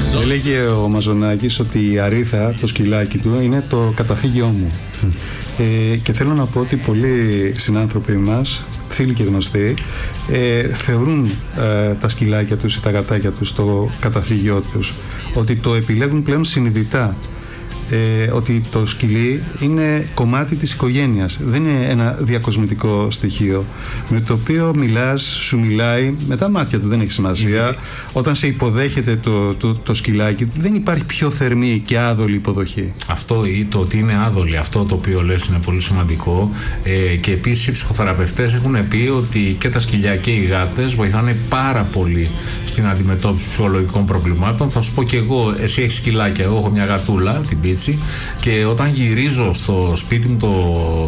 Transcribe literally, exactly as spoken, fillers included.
Έλεγε ο Μαζονάκης ότι η Αρίθα, το σκυλάκι του, είναι το καταφύγιό μου. Mm. Ε, και θέλω να πω ότι πολλοί συνάνθρωποι μας, φίλοι και γνωστοί, ε, θεωρούν ε, τα σκυλάκια τους ή τα γατάκια τους το καταφύγιό τους. Ότι το επιλέγουν πλέον συνειδητά. Ε, ότι το σκυλί είναι κομμάτι της οικογένειας, δεν είναι ένα διακοσμητικό στοιχείο με το οποίο μιλάς, σου μιλάει με τα μάτια του, δεν έχει σημασία. Είναι... Όταν σε υποδέχεται το, το, το σκυλάκι, δεν υπάρχει πιο θερμή και άδολη υποδοχή. Αυτό ή το ότι είναι άδολη, αυτό το οποίο λες είναι πολύ σημαντικό. Ε, και επίσης οι ψυχοθεραπευτές έχουν πει ότι και τα σκυλιά και οι γάτες βοηθάνε πάρα πολύ στην αντιμετώπιση ψυχολογικών προβλημάτων. Θα σου πω και εγώ, εσύ έχεις σκυλάκια, εγώ έχω μια γατούλα, την Πίτσι, και όταν γυρίζω στο σπίτι μου το